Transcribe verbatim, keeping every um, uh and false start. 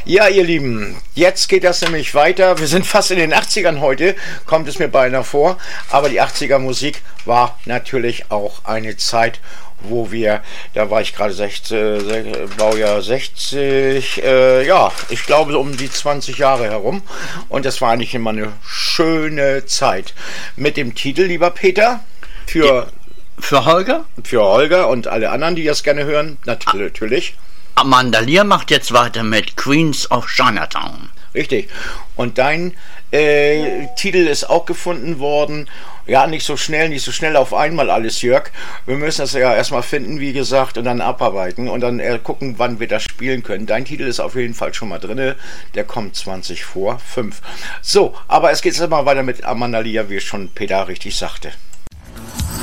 Ja, ihr Lieben, jetzt geht das nämlich weiter. Wir sind fast in den achtzigern heute, kommt es mir beinahe vor. Aber die achtziger Musik war natürlich auch eine Zeit, wo wir, da war ich gerade sechzig, Baujahr sechzig, äh, ja, ich glaube um die zwanzig Jahre herum. Und das war eigentlich immer eine schöne Zeit. Mit dem Titel, lieber Peter, für... Für Holger? Für Holger und alle anderen, die das gerne hören, natürlich. Amanda Lear macht jetzt weiter mit Queens of Chinatown. Richtig. Und dein äh, Titel ist auch gefunden worden. Ja, nicht so schnell, nicht so schnell auf einmal alles, Jörg. Wir müssen das ja erstmal finden, wie gesagt, und dann abarbeiten und dann äh, gucken, wann wir das spielen können. Dein Titel ist auf jeden Fall schon mal drin. Der kommt zwanzig vor fünf. So, aber es geht jetzt mal weiter mit Amanda Lear, wie schon Peter richtig sagte.